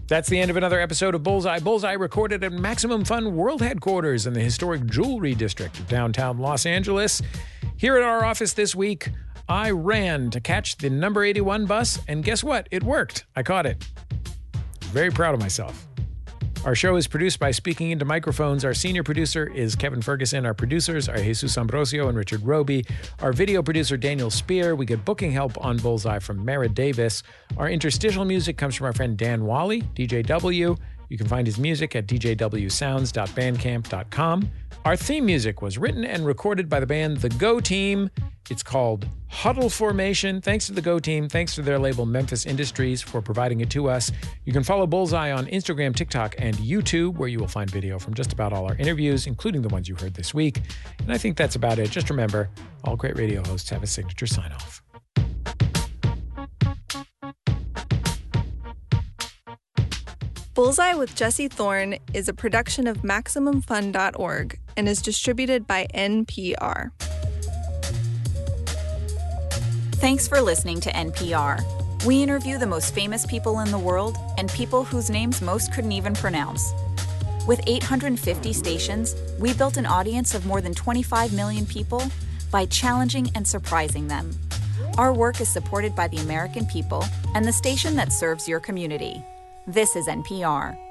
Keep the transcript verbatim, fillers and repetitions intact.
That's the end of another episode of Bullseye. Bullseye recorded at Maximum Fun World Headquarters in the historic Jewelry District of downtown Los Angeles. Here at our office this week, I ran to catch the number eighty-one bus, and guess what? It worked. I caught it. Very proud of myself. Our show is produced by Speaking Into Microphones. Our senior producer is Kevin Ferguson. Our producers are Jesus Ambrosio and Richard Roby. Our video producer, Daniel Spear. We get booking help on Bullseye from Mara Davis. Our interstitial music comes from our friend Dan Wally, D J W. You can find his music at d j w sounds dot bandcamp dot com. Our theme music was written and recorded by the band The Go Team. It's called Huddle Formation. Thanks to The Go Team. Thanks to their label Memphis Industries for providing it to us. You can follow Bullseye on Instagram, TikTok, and YouTube, where you will find video from just about all our interviews, including the ones you heard this week. And I think that's about it. Just remember, all great radio hosts have a signature sign-off. Bullseye with Jesse Thorne is a production of Maximum Fun dot org and is distributed by N P R. Thanks for listening to N P R. We interview the most famous people in the world and people whose names most couldn't even pronounce. With eight hundred fifty stations, we built an audience of more than twenty-five million people by challenging and surprising them. Our work is supported by the American people and the station that serves your community. This is N P R.